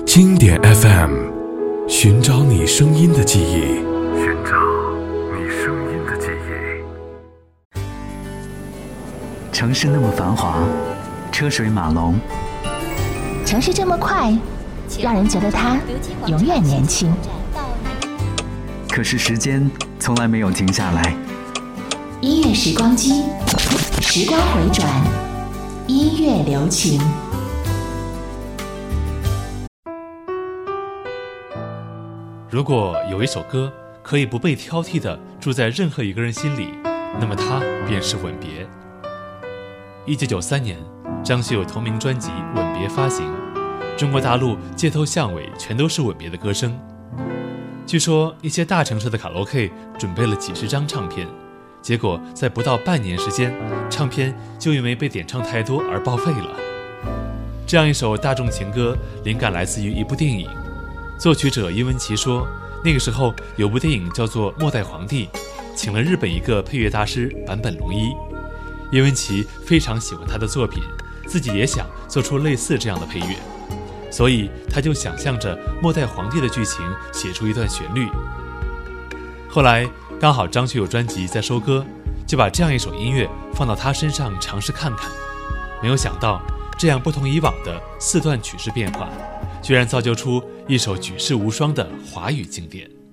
经典 FM， 寻找你声音的记忆， 寻找你声音的记忆。 城市那么繁华，车水马龙， 城市这么快，让人觉得它永远年轻。 可是时间从来没有停下来。 音乐时光机，时光回转，音乐留情。 如果有一首歌可以不被挑剔地住在任何一个人心里，那么它便是《吻别》。1993年，张学友同名专辑《吻别》发行，中国大陆街头巷尾全都是吻别的歌声。据说一些大城市的卡拉 OK 准备了几十张唱片，结果在不到半年时间，唱片就因为被点唱太多而报废了。这样一首大众情歌，灵感来自于一部电影。作曲者殷文琪说，那个时候有部电影叫做《末代皇帝》，请了日本一个配乐大师坂本龙一。殷文琪非常喜欢他的作品，自己也想做出类似这样的配乐，所以他就想象着末代皇帝的剧情写出一段旋律。后来刚好张学友专辑在收歌，就把这样一首音乐放到他身上尝试看看。没有想到这样不同以往的4段曲式变化，居然造就出一首举世无双的华语经典。